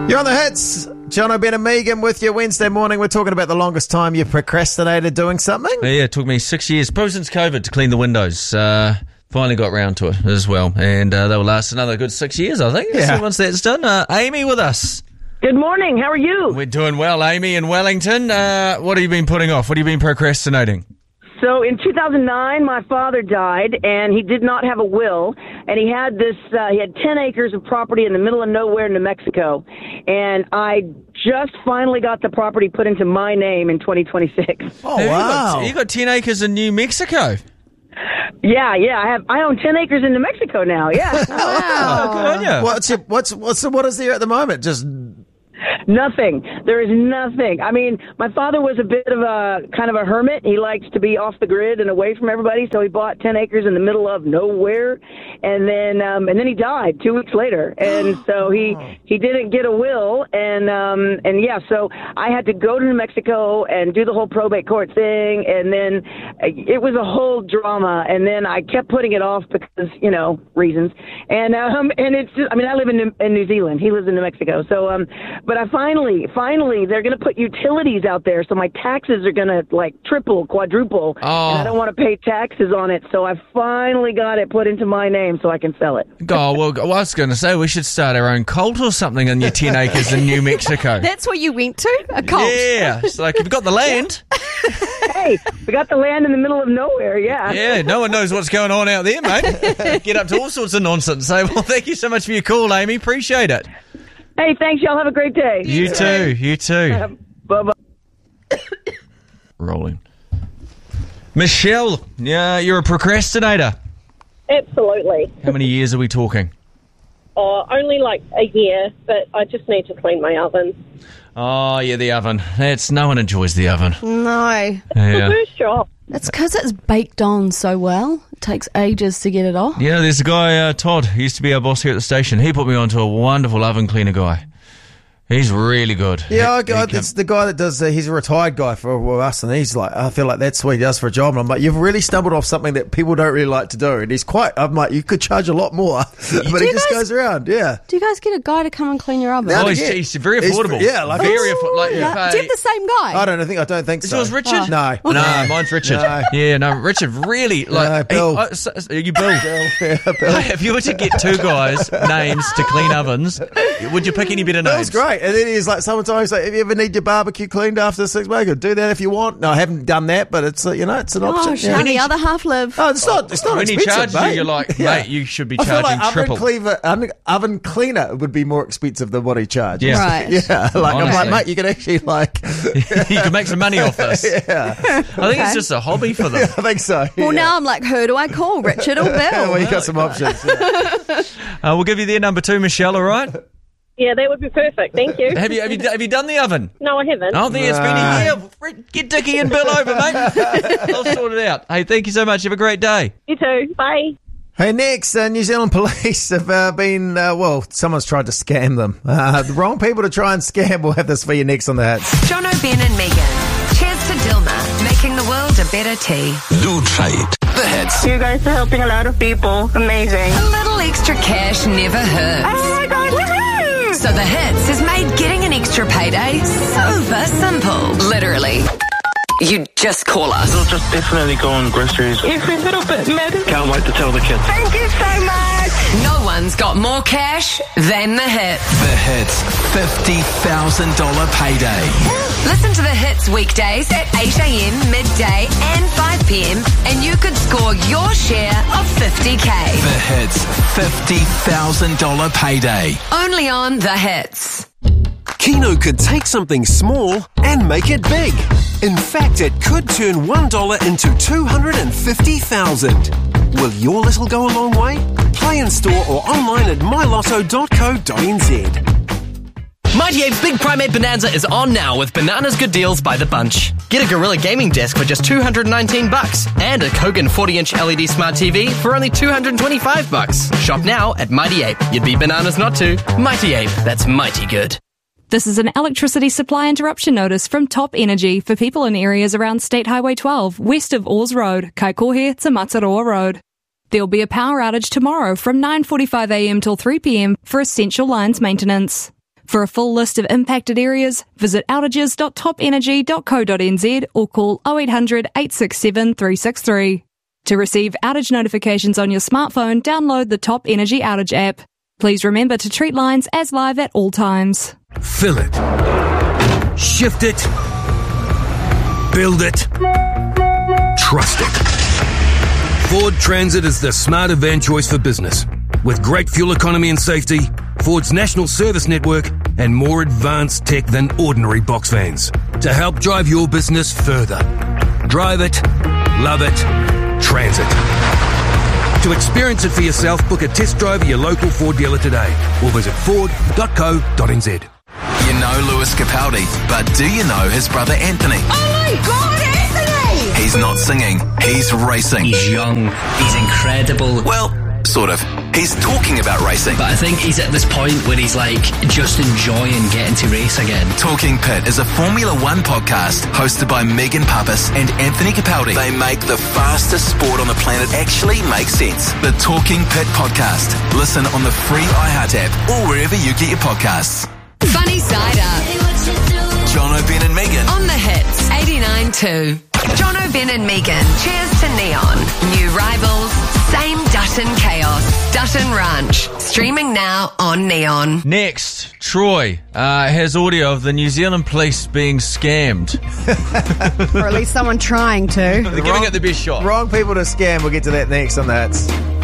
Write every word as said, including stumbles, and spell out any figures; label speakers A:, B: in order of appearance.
A: You're on the hits. John O'Ben and Megan with you Wednesday morning. We're talking about the longest time you procrastinated doing something.
B: Yeah, it took me six years, probably since COVID, to clean the windows. Uh, finally got round to it as well. And uh, they'll last another good six years, I think.
A: Yeah.
B: So once that's done. Uh, Amy with us.
C: Good morning. How are you?
B: We're doing well, Amy in Wellington. Uh, what have you been putting off? What have you been procrastinating?
C: So in two thousand nine, my father died, and he did not have a will, and he had this, uh, he had ten acres of property in the middle of nowhere, New Mexico, and I just finally got the property put into my name in twenty twenty-six.
A: Oh,
B: Hey,
A: wow.
B: You got, you got ten acres in New Mexico.
C: Yeah, yeah, I have. I own ten acres in New Mexico now. Yeah,
B: Oh, good on you.
A: What's, your, what's, what's, what is there at the moment? Just...
C: nothing. There is nothing. I mean, my father was a bit of a kind of a hermit. He likes to be off the grid and away from everybody, so he bought ten acres in the middle of nowhere, and then um, and then he died two weeks later. And so he he didn't get a will, and um, and yeah, so I had to go to New Mexico and do the whole probate court thing, and then it was a whole drama. And then I kept putting it off because you know reasons, and um, and it's just, I mean I live in New, in New Zealand. He lives in New Mexico, so um. But I finally, finally, they're going to put utilities out there, so my taxes are going to, like, triple, quadruple,
B: Oh.
C: and I don't want to pay taxes on it, so I finally got it put into my name so I can sell it.
B: Oh, well, I was going to say we should start our own cult or something in your ten acres in New Mexico.
D: That's what you went to? A cult?
B: Yeah, it's like you've got the land.
C: Hey, we got the land in the middle of nowhere, yeah.
B: Yeah, no one knows what's going on out there, mate. Get up to all sorts of nonsense. So, well, thank you so much for your call, Amy. Appreciate it.
C: Hey, thanks, y'all. Have a great day.
B: You too, you too.
C: Bye-bye.
B: Rolling. Michelle, yeah, you're a procrastinator.
E: Absolutely.
B: How many years are we talking?
E: Oh, only like a year, but I just need to clean my oven.
B: Oh, yeah, the oven. That's no one enjoys the oven.
D: No.
B: Yeah.
E: First job.
D: It's because it's baked on so well. It takes ages to get it off.
B: Yeah, there's a guy, uh, Todd, he used to be our boss here at the station. He put me onto a wonderful oven cleaner guy. He's really good.
A: Yeah, I,
B: He- he
A: I,
B: can-
A: it's the guy that does, uh, he's a retired guy for, for us, and he's like, I feel like that's what he does for a job. And I'm like, you've really stumbled off something that people don't really like to do. And he's quite, I'm like, you could charge a lot more, but he
D: you
A: just
D: guys-
A: goes around, yeah.
D: Do you guys get a guy to come and clean your oven?
A: No,
B: Oh, he's,
A: Yeah.
B: he's very
A: He's-
B: affordable.
A: yeah, like-
B: very
A: Oh,
B: affordable. Like, you
D: Yeah.
B: pay-
D: Do you have the same guy?
A: I don't think, I don't think
B: Is
A: so.
B: yours Richard?
A: No.
B: No, mine's Richard.
A: No.
B: Yeah, no, Richard really, like,
A: Bill.
B: he- uh, so- so you Bill.
A: Yeah, Bill.
B: If you were to get two guys' names to clean ovens, would you pick any better
A: That
B: names?
A: was great. And then he's like, sometimes like, if you ever need your barbecue cleaned after six months, do that if you want. No, I haven't done that, but it's, uh, you know, it's an option.
D: Oh,
A: yeah.
D: shall the other half live?
A: Oh, it's not, it's not
B: When he
A: expensive,
B: charges you,
A: mate.
B: you're like,
A: Yeah.
B: mate, you should be
A: I feel
B: charging
A: like
B: triple.
A: Oven, cleaver, oven, oven cleaner would be more expensive than what he charges.
B: Yeah.
D: Right.
A: Yeah, like I'm like,
B: Honestly.
A: mate, you can actually like,
B: You could make some money off this.
A: yeah,
B: I think it's just a hobby for them.
A: I think so.
D: Well,
A: yeah.
D: now I'm like, who do I call? Richard or Bill?
A: well, you got some options. Yeah.
B: Uh, we'll give you their number two, Michelle, all right?
E: Yeah, that would be perfect. Thank you.
B: Have you have you, have you done the oven?
E: No, I haven't.
B: Oh, there, it's been a year. Get Dickie and Bill over, mate. I'll sort it out. Hey, thank you so much. Have a great day.
E: You too. Bye.
A: Hey, next, uh, New Zealand police have uh, been, uh, well, someone's tried to scam them. Uh, the wrong people to try and scam. We'll have this for you next on the hits.
F: John O'Ben and Megan. Cheers to Dilma, making the world a better tea.
G: Do trade. The hits.
H: You guys are helping a lot of people. Amazing.
F: A little extra cash never hurts.
H: Oh my God, woohoo!
F: So the hits has made getting an extra payday super simple. Literally. You just call us.
I: They'll just definitely go on groceries.
H: Every little bit matters.
I: Can't wait to tell the kids.
H: Thank you so much.
F: No one's got more cash than the hits.
G: The hits. fifty thousand dollars payday.
F: Listen to the hits weekdays at eight a.m, midday and five p.m. and you could score your share of fifty K.
G: The hits. fifty thousand dollars payday.
F: Only on the hits.
J: Keno could take something small and make it big. In fact, it could turn one dollar into two hundred fifty thousand dollars. Will your little go a long way? Play in store or online at my lotto dot co dot n z.
K: Mighty Ape's Big Primate Bonanza is on now with bananas good deals by the bunch. Get a Gorilla gaming desk for just two hundred nineteen bucks and a Kogan forty inch L E D smart T V for only two hundred twenty-five bucks. Shop now at Mighty Ape. You'd be bananas not to. Mighty Ape, that's mighty good.
L: This is an electricity supply interruption notice from Top Energy for people in areas around State Highway twelve, west of Oars Road, Kaikohe to Mataroa Road. There'll be a power outage tomorrow from nine forty-five a.m. till three p.m. for essential lines maintenance. For a full list of impacted areas, visit outages dot top energy dot co dot n z or call oh eight hundred, eight six seven, three six three. To receive outage notifications on your smartphone, download the Top Energy Outage app. Please remember to treat lines as live at all times.
M: Fill it. Shift it. Build it. Trust it. Ford Transit is the smarter van choice for business. With great fuel economy and safety, Ford's national service network, and more advanced tech than ordinary box vans to help drive your business further. Drive it. Love it. Transit. To experience it for yourself, book a test drive at your local Ford dealer today or visit ford dot co dot n z.
G: You know Lewis Capaldi, but do you know his brother Anthony?
N: Oh my God, Anthony!
G: He's not singing, he's racing.
O: He's young, he's incredible.
G: Well, sort of. He's talking about racing.
O: But I think he's at this point where he's like just enjoying getting to race again.
G: Talking Pit is a Formula One podcast hosted by Megan Pappas and Anthony Capaldi. They make the fastest sport on the planet actually make sense. The Talking Pit podcast. Listen on the free iHeart app or wherever you get your podcasts.
F: Funny Side Up.
G: John O'Ben and Megan.
F: On the Hits eighty-nine point two. John O'Ben and Megan. Cheers to Neon. New rivals. Same Dutton chaos. Dutton Ranch. Streaming now on Neon.
B: Next, Troy uh, has audio of the New Zealand police being scammed.
P: Or at least someone trying to.
B: They're giving it the best shot.
A: Wrong people to scam. We'll get to that next on the Hits.